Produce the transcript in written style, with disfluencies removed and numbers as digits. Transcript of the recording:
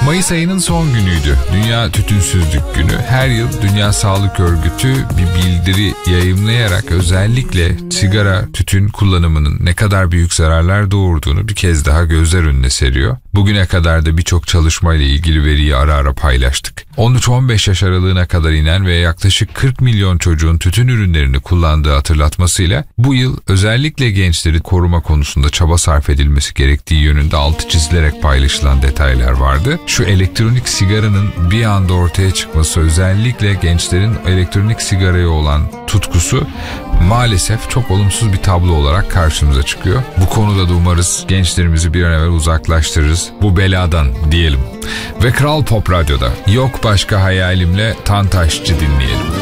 Mayıs ayının son günüydü. Dünya Tütünsüzlük Günü. Her yıl Dünya Sağlık Örgütü bir bildiri yayımlayarak özellikle sigara, tütün kullanımının ne kadar büyük zararlar doğurduğunu bir kez daha gözler önüne seriyor. Bugüne kadar da birçok çalışmayla ilgili veriyi ara ara paylaştık. 13-15 yaş aralığına kadar inen ve yaklaşık 40 milyon çocuğun tütün ürünlerini kullandığı hatırlatmasıyla bu yıl özellikle gençleri koruma konusunda çaba sarf edilmesi gerektiği yönünde altı çizilerek paylaşılan detaylar vardı. Şu elektronik sigaranın bir anda ortaya çıkması, özellikle gençlerin elektronik sigaraya olan tutkusu maalesef çok olumsuz bir tablo olarak karşımıza çıkıyor. Bu konuda da umarız gençlerimizi bir an evvel uzaklaştırırız bu beladan diyelim. Ve Kral Pop Radyo'da Yok Başka Hayalimle Tantaşçı dinleyelim.